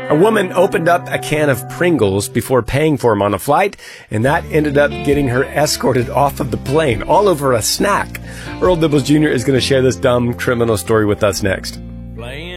A woman opened up a can of Pringles before paying for them on a flight, and that ended up getting her escorted off of the plane, all over a snack. Earl Dibbles Jr. is going to share this dumb criminal story with us next. Playing